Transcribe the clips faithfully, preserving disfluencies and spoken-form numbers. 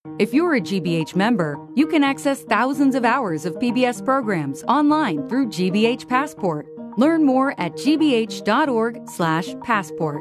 If you're a G B H member, you can access thousands of hours of P B S programs online through G B H Passport. Learn more at g b h dot org slash passport.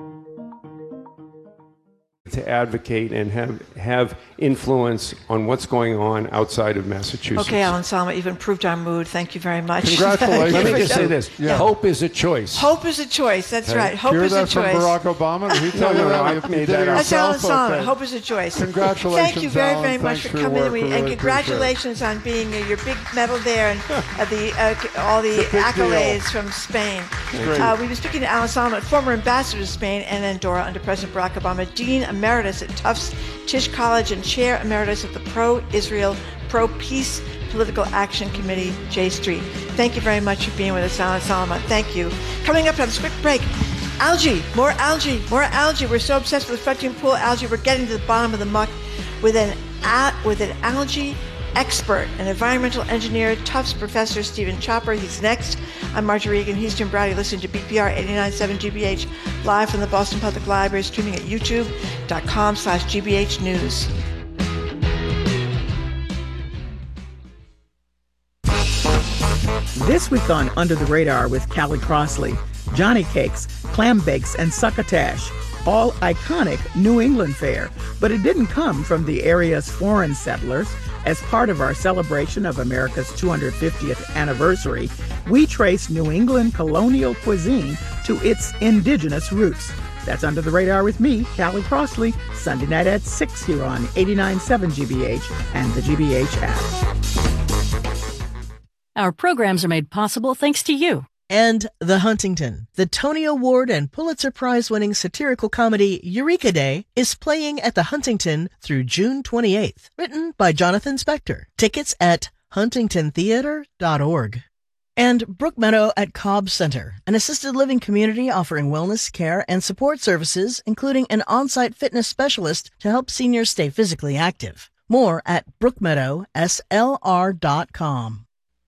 To advocate and have have influence on what's going on outside of Massachusetts. Okay, Alan Salma, you've improved our mood. Thank you very much. Congratulations. Let me just say this. Yeah. Hope is a choice. Hope is a choice. That's okay. right. Hope Hear is that a choice. From Barack Obama? Did he tell no, you no, that? no, I You made did that it up. That's Alan yourself? Salma. Okay. Hope is a choice. Congratulations, Thank you very, Alan. very much Thanks for for your coming. work. And, we, We and really congratulations on being uh, your big medal there and uh, the uh, all the accolades deal. from Spain. Great. Uh, we were speaking to Alan Salma, former ambassador to Spain and Andorra under President Barack Obama, Dean Emeritus at Tufts Tisch College and Chair Emeritus of the Pro-Israel, Pro-Peace Political Action Committee, J Street. Thank you very much for being with us, Alan Salma. Thank you. Coming up on this quick break, algae, more algae, more algae. We're so obsessed with reflecting pool algae, we're getting to the bottom of the muck with an, a- with an algae expert, an environmental engineer, Tufts Professor Stephen Chopper. He's next. I'm Marjorie Egan. He's Jim Browdy. Listen to B P R eighty-nine point seven G B H live from the Boston Public Library, streaming at youtube.com slash GBH News. This week on Under the Radar with Callie Crossley, Johnny Cakes, Clam Bakes, and Succotash, all iconic New England fare, but it didn't come from the area's foreign settlers. As part of our celebration of America's two hundred fiftieth anniversary, we trace New England colonial cuisine to its indigenous roots. That's Under the Radar with me, Callie Crossley, Sunday night at six here on eighty-nine point seven G B H and the G B H app. Our programs are made possible thanks to you. And The Huntington, the Tony Award and Pulitzer Prize-winning satirical comedy Eureka Day, is playing at the Huntington through June twenty-eighth. Written by Jonathan Spector. Tickets at huntington theater dot org. And Brookmeadow at Cobb Center, an assisted living community offering wellness care and support services, including an on-site fitness specialist to help seniors stay physically active. More at brookmeadow s l r dot com.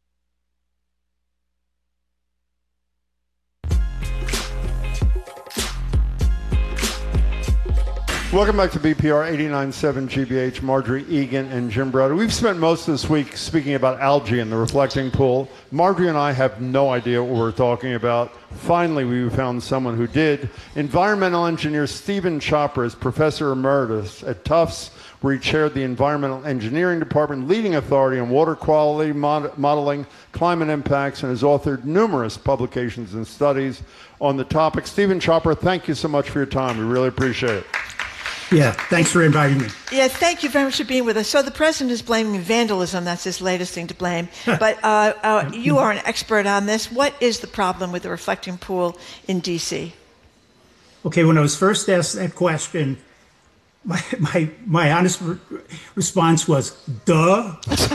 Welcome back to B P R eighty-nine point seven G B H, Marjorie Egan and Jim Browder. We've spent most of this week speaking about algae in the reflecting pool. Marjorie and I have no idea what we're talking about. Finally, we found someone who did. Environmental engineer Stephen Chopper is professor emeritus at Tufts, where he chaired the environmental engineering department, leading authority on water quality mod- modeling, climate impacts, and has authored numerous publications and studies on the topic. Stephen Chopper, thank you so much for your time. We really appreciate it. Yeah, thanks for inviting me. Yeah, thank you very much for being with us. So the president is blaming vandalism. That's his latest thing to blame. But uh, uh, you are an expert on this. What is the problem with the reflecting pool in D C? Okay, when I was first asked that question, my my, my honest re- response was, duh.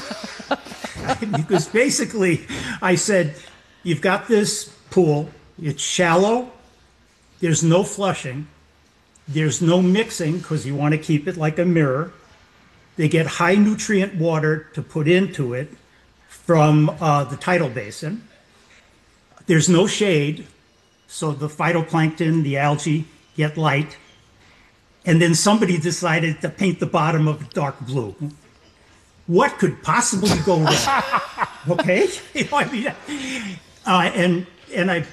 Because basically I said, you've got this pool, it's shallow, there's no flushing, there's no mixing because you want to keep it like a mirror. They get high nutrient water to put into it from uh, the tidal basin. There's no shade, so the phytoplankton, the algae, get light. And then somebody decided to paint the bottom of it dark blue. What could possibly go wrong? Okay? You know, I mean, uh, and and I,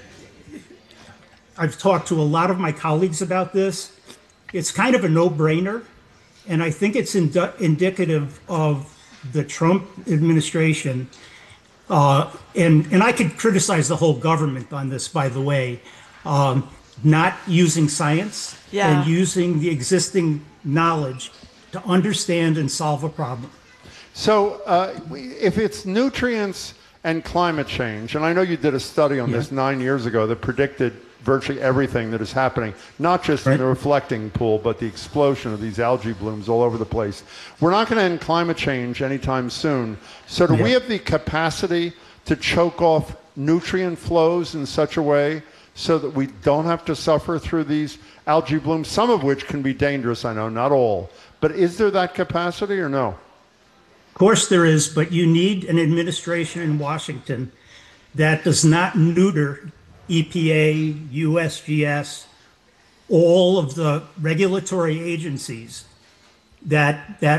I've talked to a lot of my colleagues about this. It's kind of a no-brainer, and I think it's ind- indicative of the Trump administration. Uh, and, and I could criticize the whole government on this, by the way, um, not using science Yeah. and using the existing knowledge to understand and solve a problem. So uh, if it's nutrients and climate change, and I know you did a study on Yeah. this nine years ago that predicted virtually everything that is happening, not just Right. in the reflecting pool, but the explosion of these algae blooms all over the place. We're not going to end climate change anytime soon. So do Yeah. we have the capacity to choke off nutrient flows in such a way so that we don't have to suffer through these algae blooms, some of which can be dangerous, I know, not all. But is there that capacity or no? Of course there is, but you need an administration in Washington that does not neuter E P A, U S G S, all of the regulatory agencies that that